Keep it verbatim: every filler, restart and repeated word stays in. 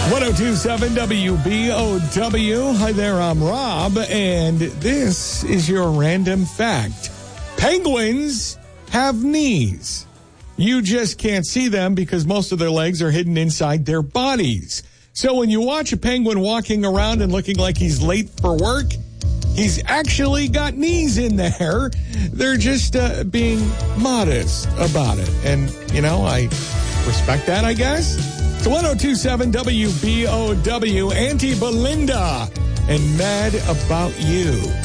ten twenty-seven W B O W. Hi there, I'm Rob, and this is your random fact. Penguins have knees. You just can't see them because most of their legs are hidden inside their bodies. So when you watch a penguin walking around and looking like he's late for work, he's actually got knees in there. They're just uh, being modest about it. And, you know, I respect that, I guess. It's ten twenty-seven W B O W, Auntie Belinda, and Mad About You.